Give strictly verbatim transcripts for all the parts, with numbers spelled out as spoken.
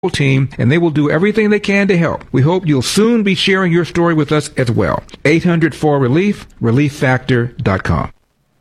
team, and they will do everything they can to help. We hope you'll soon be sharing your story with us as well. eight hundred four relief, relief factor dot com.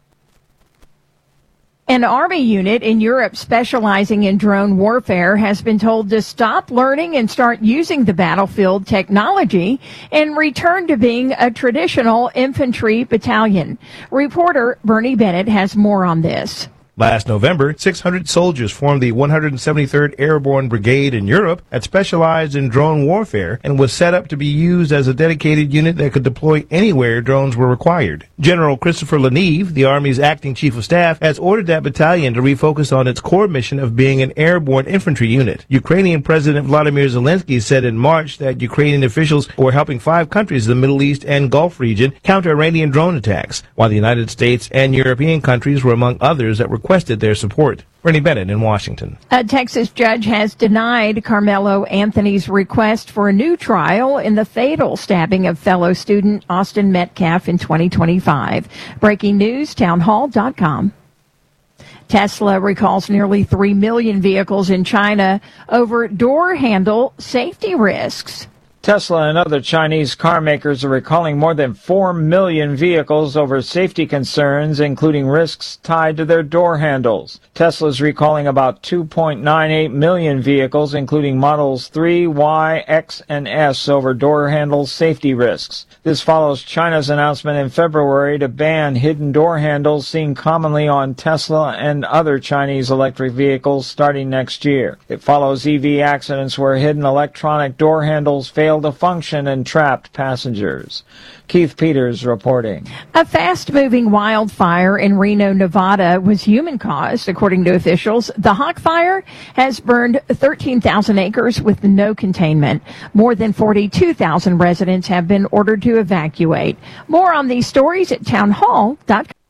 An Army unit in Europe specializing in drone warfare has been told to stop learning and start using the battlefield technology and return to being a traditional infantry battalion. Reporter Bernie Bennett has more on this. Last November, six hundred soldiers formed the one hundred seventy-third Airborne Brigade in Europe that specialized in drone warfare and was set up to be used as a dedicated unit that could deploy anywhere drones were required. General Christopher Leneve, the Army's acting chief of staff, has ordered that battalion to refocus on its core mission of being an airborne infantry unit. Ukrainian President Vladimir Zelensky said in March that Ukrainian officials were helping five countries in the Middle East and Gulf region counter Iranian drone attacks, while the United States and European countries were among others that requested their support. Bernie Bennett in Washington. A Texas judge has denied Carmelo Anthony's request for a new trial in the fatal stabbing of fellow student Austin Metcalf in twenty twenty-five. Breaking news, townhall dot com. Tesla recalls nearly three million vehicles in China over door handle safety risks. Tesla and other Chinese car makers are recalling more than four million vehicles over safety concerns, including risks tied to their door handles. Tesla is recalling about two point nine eight million vehicles, including models three, Y, X, and S, over door handle safety risks. This follows China's announcement in February to ban hidden door handles seen commonly on Tesla and other Chinese electric vehicles starting next year. It follows E V accidents where hidden electronic door handles fail to function and trapped passengers. Keith Peters reporting. A fast-moving wildfire in Reno, Nevada was human-caused, according to officials. The Hawk Fire has burned thirteen thousand acres with no containment. More than forty-two thousand residents have been ordered to evacuate. More on these stories at townhall dot com.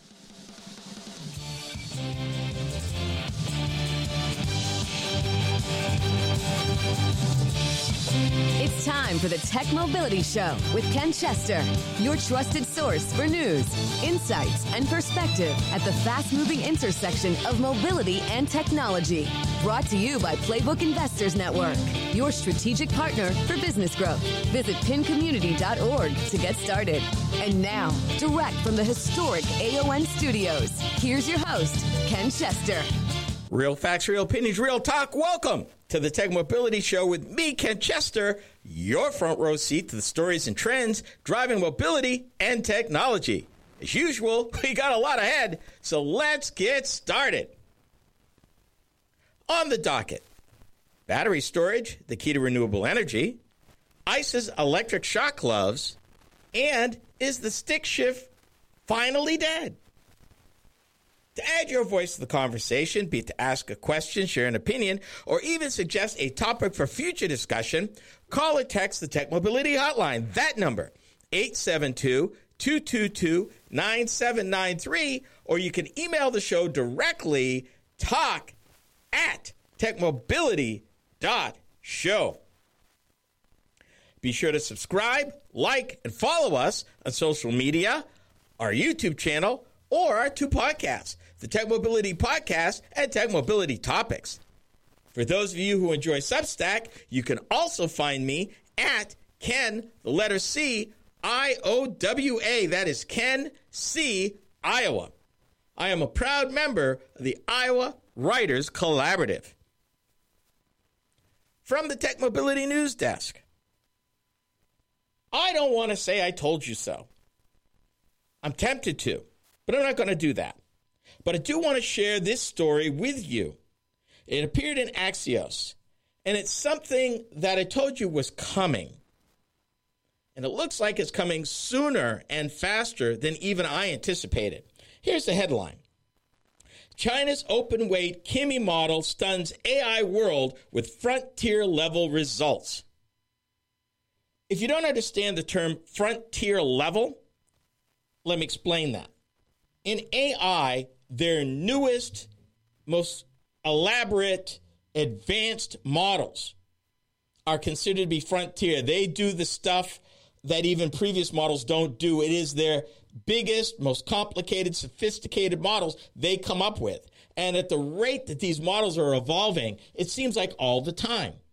It's time for the Tech Mobility Show with Ken Chester, your trusted source for news, insights, and perspective at the fast-moving intersection of mobility and technology. Brought to you by Playbook Investors Network, your strategic partner for business growth. Visit pin community dot org to get started. And now, direct from the historic A O N studios, here's your host, Ken Chester. Real facts, real opinions, real talk. Welcome to the Tech Mobility Show with me, Ken Chester, your front row seat to the stories and trends driving mobility and technology. As usual, we got a lot ahead, so let's get started. On the docket, battery storage, the key to renewable energy, ICE's electric shock gloves, and is the stick shift finally dead? To add your voice to the conversation, be it to ask a question, share an opinion, or even suggest a topic for future discussion, call or text the Tech Mobility Hotline. That number, eight seven two, two two two, nine seven nine three, or you can email the show directly, talk at tech mobility dot show. Be sure to subscribe, like, and follow us on social media, our YouTube channel, or our two podcasts, the Tech Mobility Podcast and Tech Mobility Topics. For those of you who enjoy Substack, you can also find me at Ken, the letter C, I O W A. That is Ken C, Iowa. I am a proud member of the Iowa Writers Collaborative. From the Tech Mobility News Desk. I don't want to say I told you so. I'm tempted to, but I'm not going to do that. But I do want to share this story with you. It appeared in Axios, and it's something that I told you was coming. And it looks like it's coming sooner and faster than even I anticipated. Here's the headline. China's open-weight Kimi model stuns A I world with frontier-level results. If you don't understand the term frontier level, let me explain that. In A I, their newest, most elaborate, advanced models are considered to be frontier. They do the stuff that even previous models don't do. It is their biggest, most complicated, sophisticated models they come up with. And at the rate that these models are evolving, it seems like all the time.